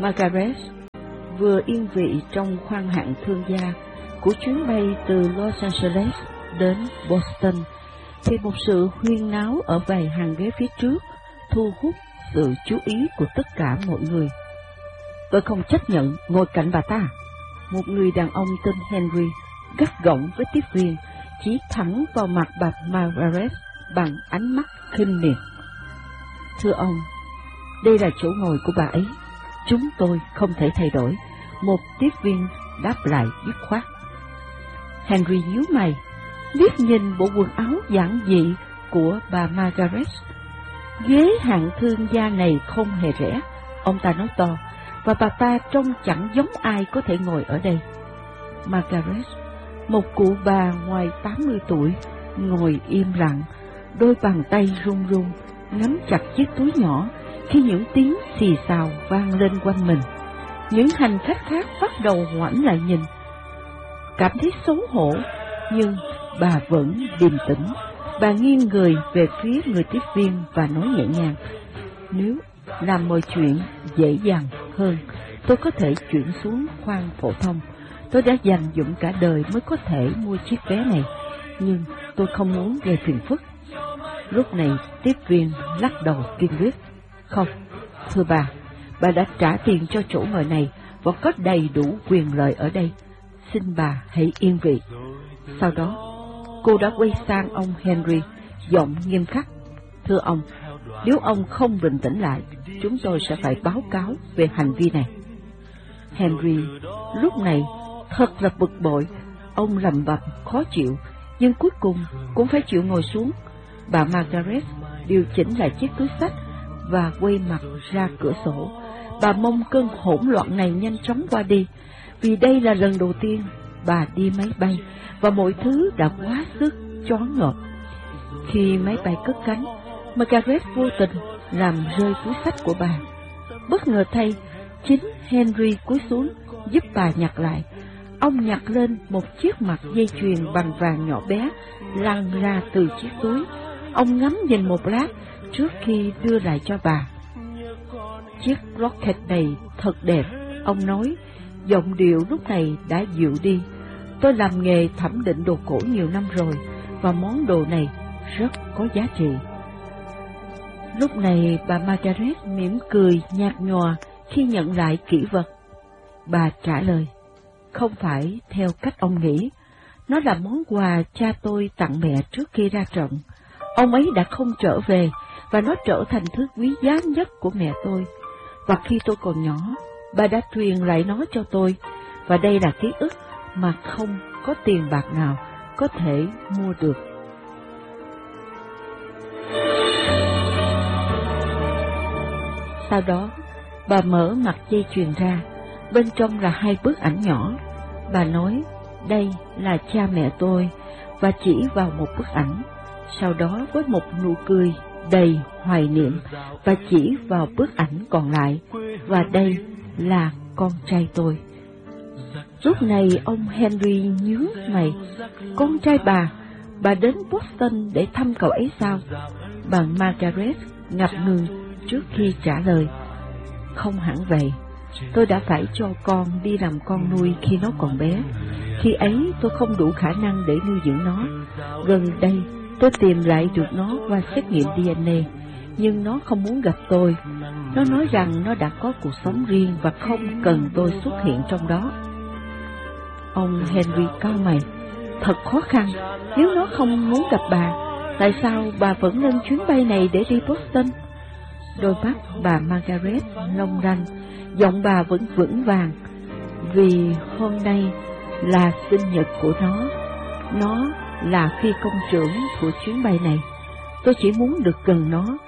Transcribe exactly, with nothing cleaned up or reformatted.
Margaret vừa yên vị trong khoang hạng thương gia của chuyến bay từ Los Angeles đến Boston, thì một sự huyên náo ở vài hàng ghế phía trước thu hút sự chú ý của tất cả mọi người. Tôi không chấp nhận ngồi cạnh bà ta. Một người đàn ông tên Henry gắt gỏng với tiếp viên, chỉ thẳng vào mặt bà Margaret bằng ánh mắt khinh miệt. Thưa ông, đây là chỗ ngồi của bà ấy, chúng tôi không thể thay đổi. Một tiếp viên đáp lại dứt khoát. Henry nhíu mày, liếc nhìn bộ quần áo giản dị của bà Margaret. Ghế hạng thương gia này không hề rẻ, ông ta nói to, và bà ta trông chẳng giống ai có thể ngồi ở đây. Margaret, một cụ bà ngoài tám mươi tuổi, ngồi im lặng, đôi bàn tay run run, nắm chặt chiếc túi nhỏ khi những tiếng xì xào vang lên quanh mình. Những hành khách khác bắt đầu ngoảnh lại nhìn, cảm thấy xấu hổ, nhưng bà vẫn điềm tĩnh. Bà nghiêng người về phía người tiếp viên và nói nhẹ nhàng: nếu làm mọi chuyện dễ dàng hơn, tôi có thể chuyển xuống khoang phổ thông. Tôi đã dành dụm cả đời mới có thể mua chiếc vé này, nhưng tôi không muốn gây phiền phức. Lúc này tiếp viên lắc đầu kiên quyết: không, thưa bà, bà đã trả tiền cho chỗ ngồi này và có đầy đủ quyền lợi ở đây. Xin bà hãy yên vị. Sau đó, cô đã quay sang ông Henry, giọng nghiêm khắc: thưa ông, nếu ông không bình tĩnh lại, chúng tôi sẽ phải báo cáo về hành vi này. Henry lúc này thật là bực bội, ông lầm bầm khó chịu, nhưng cuối cùng cũng phải chịu ngồi xuống. Bà Margaret điều chỉnh lại chiếc túi xách và quay mặt ra cửa sổ. Bà mong cơn hỗn loạn này nhanh chóng qua đi, vì đây là lần đầu tiên bà đi máy bay và mọi thứ đã quá sức choáng ngợp. Khi máy bay cất cánh, Margaret vô tình làm rơi túi xách của bà. Bất ngờ thay, chính Henry cúi xuống giúp bà nhặt lại. Ông nhặt lên một chiếc mặt dây chuyền bằng vàng nhỏ bé lăn ra từ chiếc túi. Ông ngắm nhìn một lát trước khi đưa lại cho bà. Chiếc locket này thật đẹp, ông nói, giọng điệu lúc này đã dịu đi. Tôi làm nghề thẩm định đồ cổ nhiều năm rồi, và món đồ này rất có giá trị. Lúc này bà Margaret mỉm cười nhạt nhòa khi nhận lại kỷ vật. Bà trả lời: không phải theo cách ông nghĩ. Nó là món quà cha tôi tặng mẹ trước khi ra trận. Ông ấy đã không trở về, và nó trở thành thứ quý giá nhất của mẹ tôi. Và khi tôi còn nhỏ, bà đã truyền lại nó cho tôi, và đây là ký ức mà không có tiền bạc nào có thể mua được. Sau đó, bà mở mặt dây chuyền ra, bên trong là hai bức ảnh nhỏ. Bà nói, đây là cha mẹ tôi, và chỉ vào một bức ảnh. Sau đó với một nụ cười đầy hoài niệm, và chỉ vào bức ảnh còn lại, và đây là con trai tôi. Lúc này ông Henry nhướng mày: con trai bà, bà đến Boston để thăm cậu ấy sao? Bà Margaret ngập ngừng trước khi trả lời: không hẳn vậy. Tôi đã phải cho con đi làm con nuôi khi nó còn bé. Khi ấy tôi không đủ khả năng để nuôi dưỡng nó. Gần đây tôi tìm lại được nó qua xét nghiệm đê en a, nhưng nó không muốn gặp tôi. Nó nói rằng nó đã có cuộc sống riêng và không cần tôi xuất hiện trong đó. Ông Henry cau mày: thật khó khăn. Nếu nó không muốn gặp bà, tại sao bà vẫn lên chuyến bay này để đi Boston? Đôi mắt bà Margaret long lanh, giọng bà vẫn vững vàng: vì hôm nay là sinh nhật của nó. Nó là phi công trưởng của chuyến bay này. Tôi chỉ muốn được gần nó,